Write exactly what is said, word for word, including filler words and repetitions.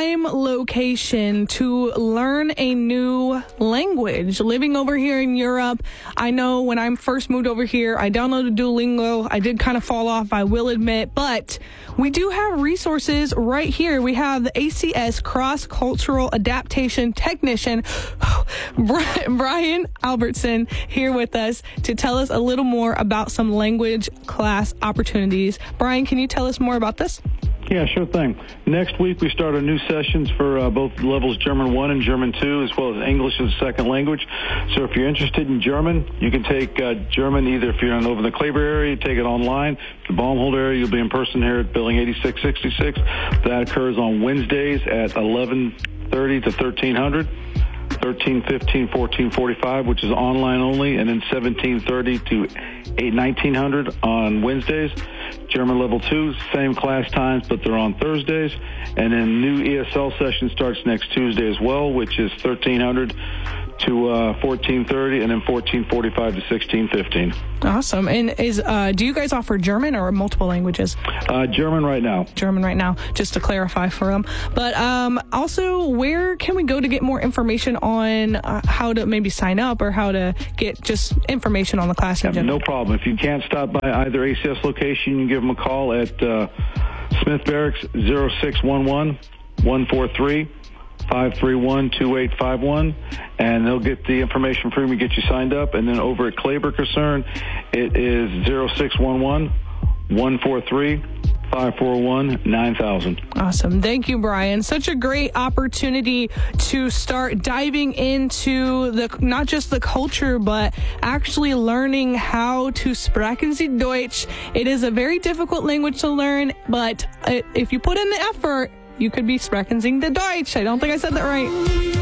prime location to learn a new language. Living over here in Europe, I know when I first moved over here, I downloaded Duolingo. I did kind of fall off, I will admit, but we do have resources right here. We have the A C S Cross-Cultural Adaptation Technician, Brian Albertson, here with us to tell us a little more about some language class opportunities. Brian, can you tell us more about this? Yeah, sure thing. Next week, we start our new sessions for uh, both levels, German one and German two, as well as English as a second language. So if you're interested in German, you can take uh, German either if you're in, over in the Kleber area, you take it online. The Baumhold area, you'll be in person here at Building eighty-six sixty-six. That occurs on Wednesdays at eleven thirty to thirteen hundred. thirteen fifteen, fourteen forty-five, which is online only, and then seventeen thirty to eight nineteen hundred on Wednesdays. German level two, same class times, but they're on Thursdays. And then new E S L session starts next Tuesday as well, which is thirteen hundred to uh, fourteen thirty, and then fourteen forty-five to sixteen fifteen. Awesome. And is uh, do you guys offer German or multiple languages? Uh, German right now. German right now, just to clarify for them. But um, also, where can we go to get more information on uh, how to maybe sign up or how to get just information on the class in Yeah, general? no problem. If you can't stop by either A C S location, you can give them a call at uh, Smith Barracks zero six one one, one four three, five three one, two eight five one, and they'll get the information for you and get you signed up. And then over at Kleber Concern, it is zero six one one, one four three, five four one, nine thousand. Awesome. Thank you, Brian. Such a great opportunity to start diving into the not just the culture, but actually learning how to sprechen Sie Deutsch. It is a very difficult language to learn, but if you put in the effort, you could be sprechen Sie Deutsch. I don't think I said that right.